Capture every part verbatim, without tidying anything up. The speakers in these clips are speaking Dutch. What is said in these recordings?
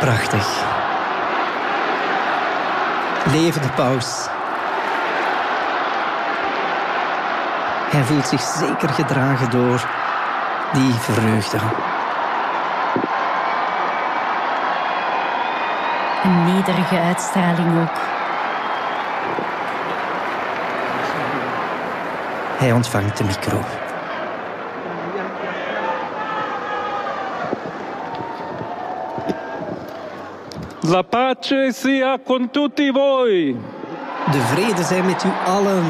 Prachtig. Leven de paus. Hij voelt zich zeker gedragen door die vreugde. Een nederige uitstraling ook. Hij ontvangt de micro. La pace sia con tutti voi. De vrede zij met u allen.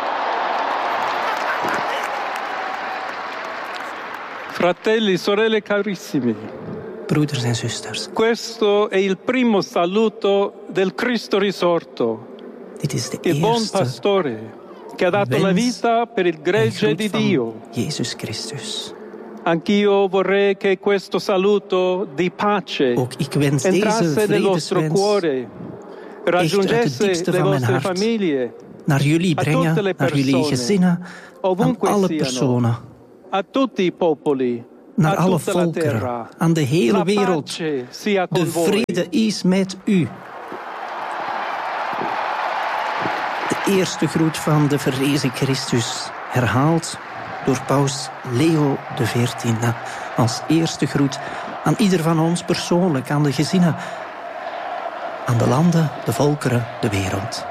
Fratelli, sorelle carissimi. Broeders en zusters. Questo è il primo saluto del Cristo risorto. Dit is de il buon eerste pastore che ha dato la vita per il gregge di Dio. Jezus Christus. Anch'io vorrei che questo saluto di pace Ook ik wens entrasse deze nel vostro vredeswens cuore, raggiungesse le vostre famiglie, naar jullie brengen, naar jullie gezinnen, aan alle personen, a tutti i popoli, naar a alle tutta la terra. volkeren, aan de hele La wereld. pace sia con De vrede is met u. De eerste groet van de verrezen Christus, herhaald door paus Leo de veertiende. Als eerste groet aan ieder van ons persoonlijk, aan de gezinnen, aan de landen, de volkeren, de wereld.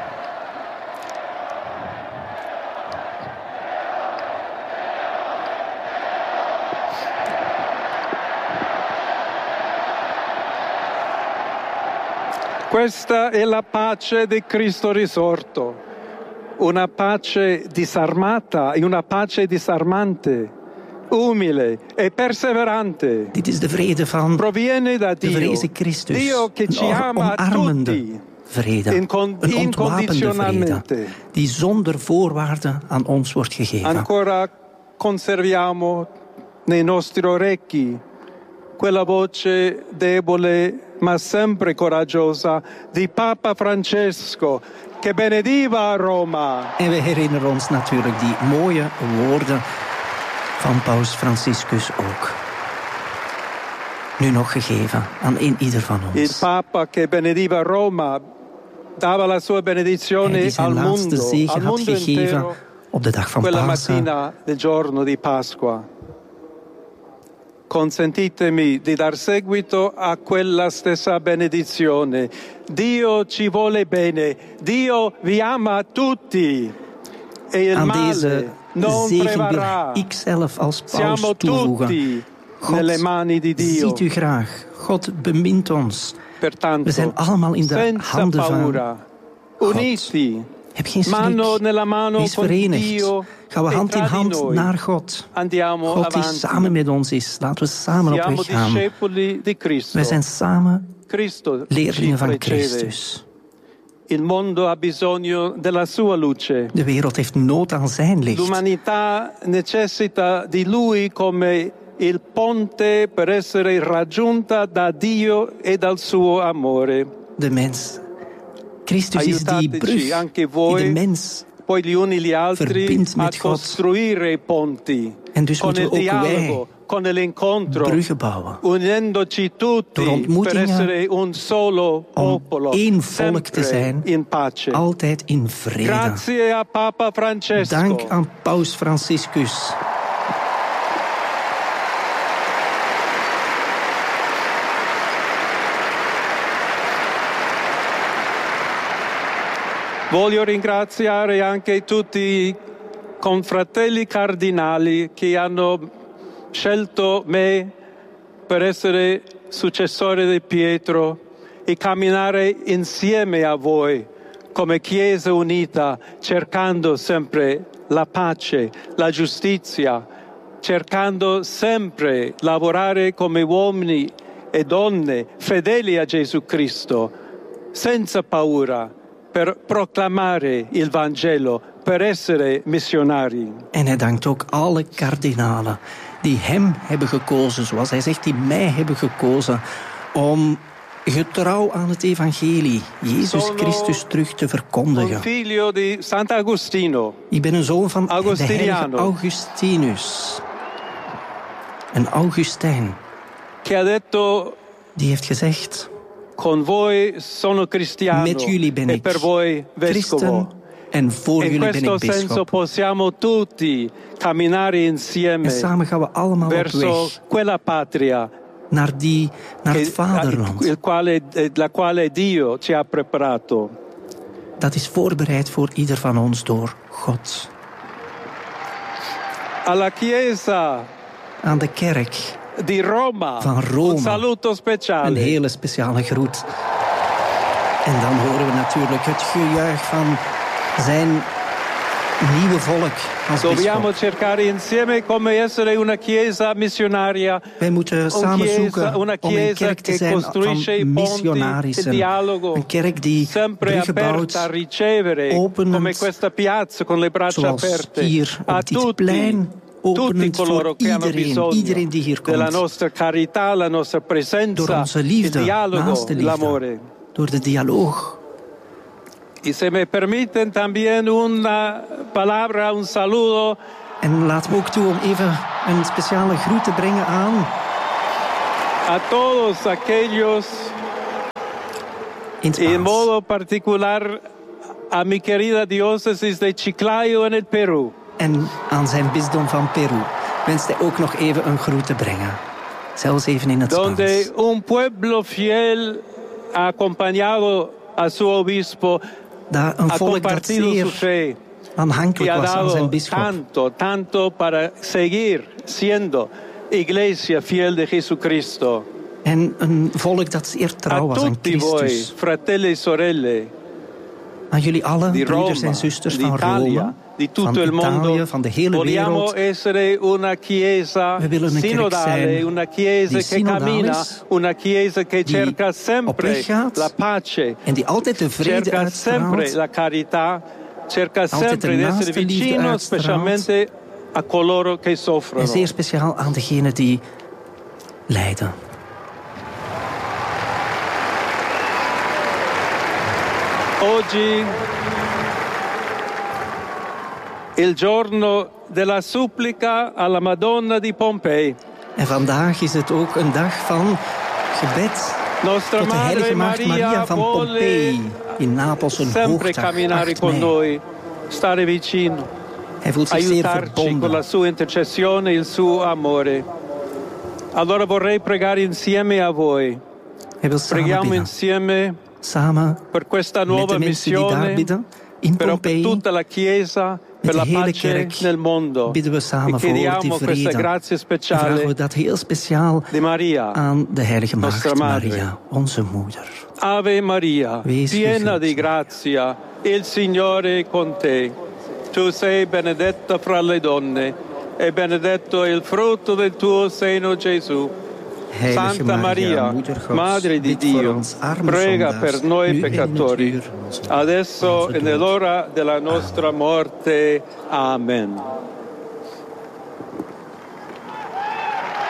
Questa è la pace di Cristo risorto, una pace disarmata e una pace disarmante, umile e perseverante. Dit is de vrede van Proviene da de Dio, verrezen Christus. Dio che ci Een ama a omarmende tutti, vrede, incon- een ontwapende vrede, incondizionalmente. die zonder voorwaarden aan ons wordt gegeven. Ancora conserviamo nei nostri orecchi quella voce debole ma sempre coraggiosa di Papa Francesco che benediva a Roma. En we herinneren ons natuurlijk die mooie woorden van paus Franciscus ook. Nu nog gegeven aan een ieder van ons. Il Papa che benediva Roma dava la sua benedizione Hij die zijn al laatste mondo, zegen al had mondo gegeven intero, op de dag van quella Pasen. mattina del giorno di Pasqua. Consentitemi di dar seguito a quella stessa benedizione. Dio ci vuole bene, Dio vi ama tutti e il Aan male deze non zegen prevarrà. wil ik zelf als paus Siamo toevoegen. tutti nelle God mani di Dio. ziet u graag. God bemint ons. Pertanto, We zijn allemaal in de senza handen paura, van God. uniti, Heb geen mano schrik. nella mano Wees con verenigd. Dio Gaan we e hand in tra di hand noi. naar God. Andiamo God die avanti. samen met ons is. Laten we samen op Siamo weg gaan. discepoli di Cristo. Wij zijn samen Cristo leerlingen ci van precede. Christus. Il mondo ha bisogno della sua luce. De wereld heeft nood aan zijn licht. L'umanità necessita di lui come il ponte per essere raggiunta da Dio e dal suo amore. De mens. Christus is die Aiutateci brug anche die voi, de mens poi gli uni gli altri verbindt a met God. costruire i ponti En dus con moeten il we ook dialogo, wij con l'incontro, bruggen bouwen. unendoci Door tutti per ontmoetingen, essere un solo om popolo, één volk te sempre zijn, in pace. altijd in vrede. Grazie a Papa Francesco. Dank aan paus Franciscus. Voglio ringraziare anche tutti i confratelli cardinali che hanno scelto me per essere successore di Pietro e camminare insieme a voi come Chiesa unita, cercando sempre la pace, la giustizia, cercando sempre lavorare come uomini e donne fedeli a Gesù Cristo, senza paura, per proclamare il Vangelo, per essere missionari. En hij dankt ook alle kardinalen die hem hebben gekozen, zoals hij zegt, die mij hebben gekozen, om getrouw aan het evangelie, Jezus Sono Christus terug te Un verkondigen. figlio di Sant'Agostino, Ik ben een zoon van de heilige Augustiniano. Augustinus. Een Augustijn. che ha detto: Die heeft gezegd: con voi sono cristiano Met jullie ben e ik per voi vescovo. christen en voor In jullie ben questo ik senso bisschop. possiamo tutti camminare insieme En samen gaan we allemaal op verso weg quella patria naar, die, naar het che, vaderland. il quale, la quale Dio ci ha preparato. Dat is voorbereid voor ieder van ons door God. Alla Chiesa Aan de kerk di Roma, van Rome un saluto speciale. een hele speciale groet. En dan horen we natuurlijk het gejuich van zijn nieuwe volk als Dobbiamo bisschop. cercare insieme come essere una chiesa missionaria. Wij moeten samen chiesa- zoeken una om een chiesa kerk te che zijn costruisce i van ponti, missionarissen. il dialogo, Een kerk die sempre bruggen bouwt, aperta a ricevere, openend, come questa piazza con le braccia zoals aperte, hier a op dit tutti, plein, tutti openend coloro voor che hanno iedereen, bisogno iedereen die hier della komt. nostra carità, la nostra Door presenza, onze il liefde, dialogo, naaste liefde, l'amore. door de dialoog. Y se me permiten también una palabra, un saludo En laten we ook toe om even een speciale groet te brengen aan a todos aquellos, in het y en Spaans. modo particular a mi querida diócesis de Chiclayo en el Perú. En aan zijn bisdom van Peru wenst hij ook nog even een groet te brengen. Zelfs even in het Spaans. Donde un pueblo fiel ha acompañado a su obispo, Daar een ha volk dat compartido su zeer fe y aanhankelijk ha was aan zijn dado bisschop. tanto, tanto para seguir siendo iglesia fiel de Jesucristo. En een volk dat zeer trouw A was aan tutti voi, Christus. fratelli e sorelle, Aan jullie allen, di broeders Roma, en zusters di van Italia, Rome, di van tutto il mondo, Italië, van de hele vogliamo wereld. essere una chiesa We willen een kerk sinodale, zijn una chiesa die che synodaal cammina, is, una chiesa che die cerca op sempre weg gaat la pace, en die altijd de vrede cerca sempre uitstraalt, la carità, cerca altijd sempre de di essere naaste liefde vicino uitstraalt. specialmente a coloro che en soffrono. zeer speciaal aan degenen die lijden. Oggi il giorno della supplica alla Madonna di Pompei. En vandaag is het ook een dag van gebed Nostra tot de Madre heilige maagd Maria Maria van vuole Pompei in Napels een sempre hoogdag, camminare acht con mei. noi, stare vicino, Hij voelt zich zeer aiutarci con la verbonden. sua intercessione e il suo amore. Allora vorrei pregare insieme a voi. Hij wil samen Preghiamo bidden. insieme Samen per questa met nuova de mensen die daar missione, bidden. In per Pompei, tutta la Chiesa, per de la hele pace kerk, nel mondo. bidden we E samen voor die chiediamo questa vrede. grazia En vragen we speciale dat heel speciaal di Maria. aan de heilige Nostra maagd Madre. Maria, onze moeder. Ave Maria, Wees piena gegund. di grazia, il Signore è con te. Tu sei benedetta fra le donne e benedetto è il frutto del tuo seno, Gesù. Heilige Santa Maria, moeder Gods, Madre di bid voor Dio, ons arme prega zondaars, per noi nu en in het peccatori, uur onze- adesso onze e dood. nell'ora della nostra morte. Amen.